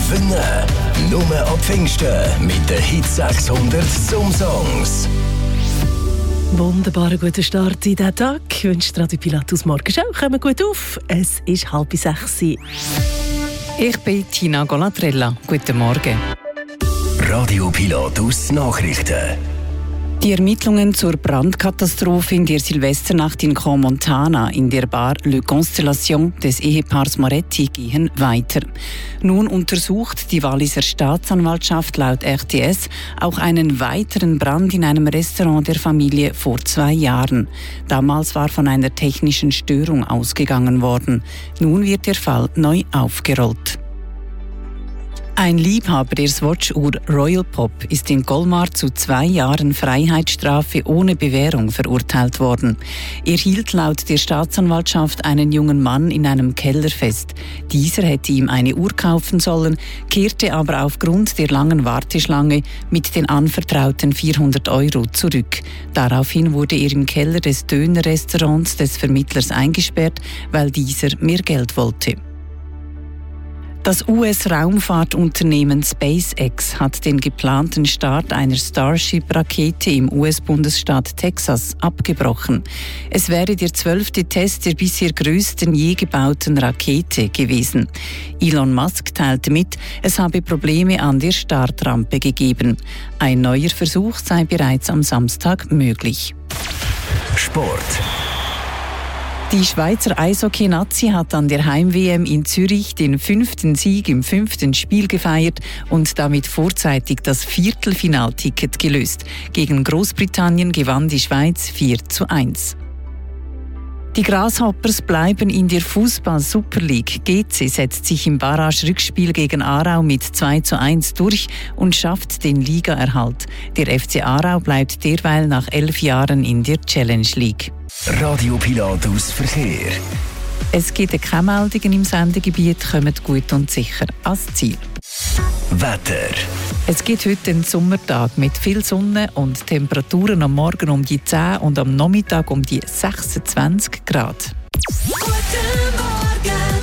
Gewinnen. Nur ab Pfingsten mit den Hit 600 Songs. Wunderbaren guten Start in diesen Tag. Ich wünsche Radio Pilatus Morgenschau. Kommen gut auf. Es ist 5:30. Ich bin Tina Golatrella. Guten Morgen. Radio Pilatus Nachrichten. Die Ermittlungen zur Brandkatastrophe in der Silvesternacht in Crans-Montana in der Bar Le Constellation des Ehepaars Moretti gehen weiter. Nun untersucht die Walliser Staatsanwaltschaft laut RTS auch einen weiteren Brand in einem Restaurant der Familie vor 2 Jahren. Damals war von einer technischen Störung ausgegangen worden. Nun wird der Fall neu aufgerollt. Ein Liebhaber der Swatch-Uhr Royal Pop ist in Colmar zu 2 Jahren Freiheitsstrafe ohne Bewährung verurteilt worden. Er hielt laut der Staatsanwaltschaft einen jungen Mann in einem Keller fest. Dieser hätte ihm eine Uhr kaufen sollen, kehrte aber aufgrund der langen Warteschlange mit den anvertrauten 400 € zurück. Daraufhin wurde er im Keller des Dönerrestaurants des Vermittlers eingesperrt, weil dieser mehr Geld wollte. Das US-Raumfahrtunternehmen SpaceX hat den geplanten Start einer Starship-Rakete im US-Bundesstaat Texas abgebrochen. Es wäre der 12. Test der bisher größten je gebauten Rakete gewesen. Elon Musk teilte mit, es habe Probleme an der Startrampe gegeben. Ein neuer Versuch sei bereits am Samstag möglich. Sport. Die Schweizer Eishockey-Nazi hat an der Heim-WM in Zürich den 5. Sieg im 5. Spiel gefeiert und damit vorzeitig das Viertelfinalticket gelöst. Gegen Großbritannien gewann die Schweiz 4:1. Die Grasshoppers bleiben in der Fußball-Super League. GC setzt sich im Barrage-Rückspiel gegen Aarau mit 2:1 durch und schafft den Ligaerhalt. Der FC Aarau bleibt derweil nach 11 Jahren in der Challenge League. Radio Pilatus Verkehr. Es gibt keine Meldungen im Sendegebiet, kommt gut und sicher ans Ziel. Wetter. Es gibt heute einen Sommertag mit viel Sonne und Temperaturen am Morgen um die 10 und am Nachmittag um die 26 Grad. Guten Morgen,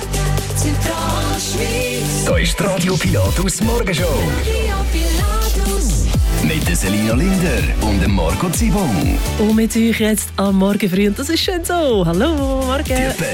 Zentralschweiz. Da ist die Radio Pilatus Morgenschau. Radio Pilatus. Mit der Selina Linder und dem Marco Zibong. Und mit euch jetzt am Morgen früh. Und das ist schön so. Hallo, morgen.